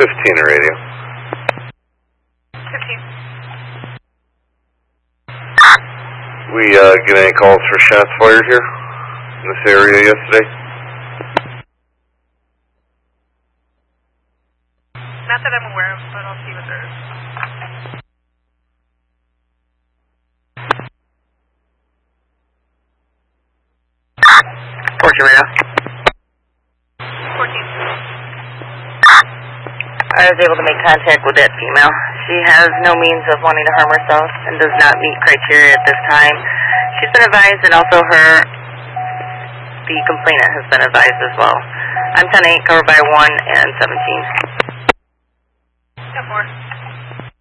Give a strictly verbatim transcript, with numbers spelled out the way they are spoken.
fifteen radio. fifteen. We uh, get any calls for shots fired here in this area yesterday? Not that I'm aware of, but I'll see what there is. fourteen radio. fourteen. I was able to make contact with that female. She has no means of wanting to harm herself and does not meet criteria at this time. She's been advised, and also her, the complainant has been advised as well. I'm ten eight, covered by one and seventeen. ten four.